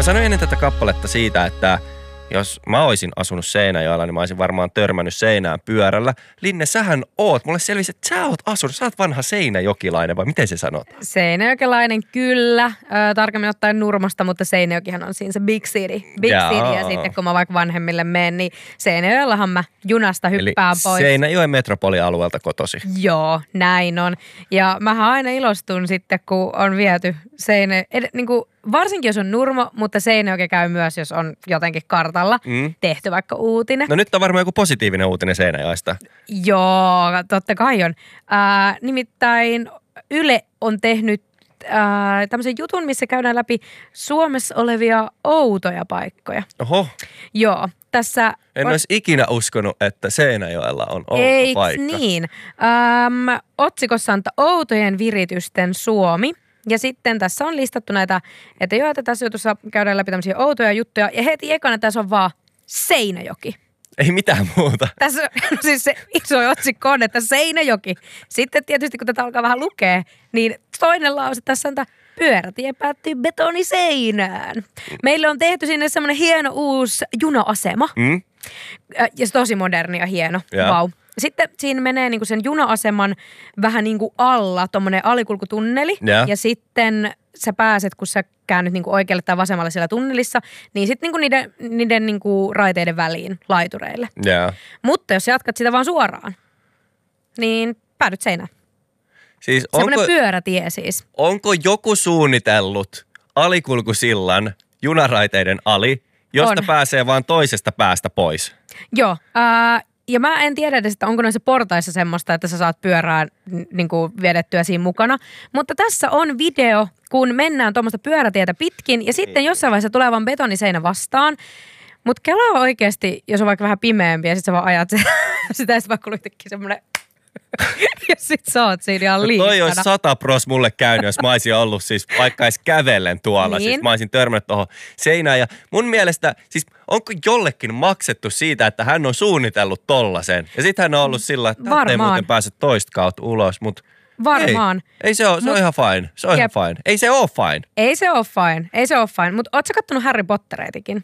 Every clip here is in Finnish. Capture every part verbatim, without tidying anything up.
Mä sanoin ennen tätä kappaletta siitä, että jos mä olisin asunut Seinäjoella, niin mä olisin varmaan törmännyt Seinään pyörällä. Linne, sähän oot. Mulle selvisi, että sä oot asunut. Sä oot vanha seinäjokilainen, vai miten se sanotaan? Seinäjokilainen kyllä. Ö, tarkemmin ottaen Nurmasta, mutta Seinäjokihan on siinä se big city. Big Jaa. city ja sitten kun mä vaikka vanhemmille menen, niin Seinäjoellahan mä junasta hyppään Eli pois. Seinäjoen metropolialueelta kotosi. Joo, näin on. Ja mähän aina ilostun sitten, kun on viety Seinä... Ed, niin kuin, varsinkin jos on Nurmo, mutta Seinäjoki käy myös, jos on jotenkin kartalla mm. tehty vaikka uutinen. No nyt on varmaan joku positiivinen uutinen Seinäjoesta. Joo, totta kai on. Äh, nimittäin Yle on tehnyt äh, tämmöisen jutun, missä käydään läpi Suomessa olevia outoja paikkoja. Oho. Joo, tässä... En on... olisi ikinä uskonut, että Seinäjoella on outo Eiks paikka. niin? Ähm, otsikossa on outojen viritysten Suomi. Ja sitten tässä on listattu näitä, että joo, että tässä jutussa käydään läpi tämmöisiä outoja juttuja. Ja heti ekana tässä on vaan Seinäjoki. Ei mitään muuta. Tässä no siis se iso otsikko on, että Seinäjoki. Sitten tietysti kun tätä alkaa vähän lukea, niin toinen lause tässä on, että pyörätie päättyy betoniseinään. Meille on tehty sinne semmoinen hieno uusi juna-asema. Mm. Ja se tosi moderni ja hieno. Ja. Vau. Sitten siinä menee niinku sen juna-aseman vähän niinku alla tommonen alikulkutunneli. Ja, ja sitten sä pääset, kun sä käännyt niinku oikealle tai vasemmalle siellä tunnelissa, niin sitten niinku niiden, niiden niinku raiteiden väliin laitureille. Ja. Mutta jos jatkat sitä vaan suoraan, niin päädyt seinään. Siis semmoinen onko, pyörätie siis. Onko joku suunnitellut alikulkusillan junaraiteiden ali, josta on. Pääsee vaan toisesta päästä pois? Joo, äh, ja mä en tiedä edes, että onko noissa portaissa semmoista, että sä saat pyörää niin kuin vedettyä siinä mukana. Mutta tässä on video, kun mennään tuommoista pyörätietä pitkin ja sitten jossain vaiheessa tulee vaan betoniseinä vastaan. Mutta kelaa oikeasti, jos on vaikka vähän pimeämpi ja sit sä vaan ajat sitä ja sit vaikka yhtäkkiä semmoinen... ja sit sä oot siinä ihan liikkana. No toi olisi sata pros mulle käynyt, jos mä olisin ollut siis vaikka edes kävellen tuolla. Niin. Siis mä olisin törmännyt tuohon seinään. Ja mun mielestä, siis onko jollekin maksettu siitä, että hän on suunnitellut tollasen? Ja sit hän on ollut sillä, että täältä ei muuten pääse toista kautta ulos, mutta... Varmaan. Ei, ei se ole, se Mut, on ihan fine. Se on jep. ihan fine. Ei se ole fine. Ei se ole fine. Ei se ole fine. Mutta ootko sä kattonut Harry Pottereitikin?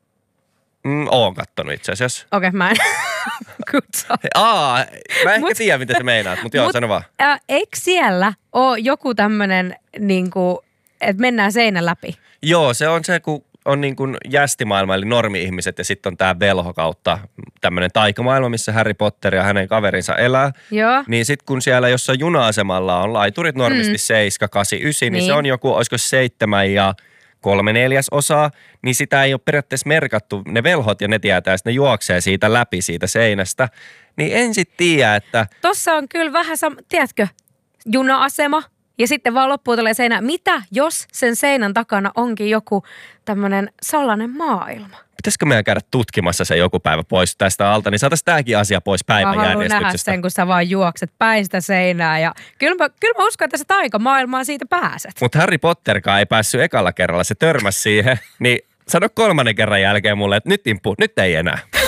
Mm, oon kattonut itse asiassa. Okei, okay, mä en. Good job. Aa, mä ehkä tiedän, mitä sä meinaat, mutta joo, mut, sano vaan. Ä, eikö siellä ole joku tämmönen, niinku, että mennään seinän läpi? Joo, se on se, kun on niin kuin jästimaailma, eli normi-ihmiset, ja sitten on tää velho kautta tämmöinen taikamaailma, missä Harry Potter ja hänen kaverinsa elää. Joo. Niin sitten kun siellä jossain juna-asemalla on laiturit normisti mm. seitsemän, kahdeksan, yhdeksän, niin. niin se on joku, olisiko seitsemän ja kolme neljäs osaa, niin sitä ei ole periaatteessa merkattu. Ne velhot ja ne tietää, että ne juoksee siitä läpi siitä seinästä. Niin en sit tiedä, että... Tossa on kyllä vähän, sam- tiedätkö, juna-asema ja sitten vaan loppuun tulee seinä. Mitä jos sen seinän takana onkin joku tämmönen salainen maailma? Pitäisikö meidän käydä tutkimassa se joku päivä pois tästä alta, niin saataisiin tämäkin asia pois päiväjärjestyksestä. Mä haluan nähdä sen, kun sä vaan juokset päin sitä seinää. Ja kyllä mä, kyllä mä uskon, että sä taikamaailmaan siitä pääset. Mutta Harry Potterkaan ei päässyt ekalla kerralla, se törmäsi siihen. Niin sano kolmannen kerran jälkeen mulle, että nyt impu, nyt ei enää.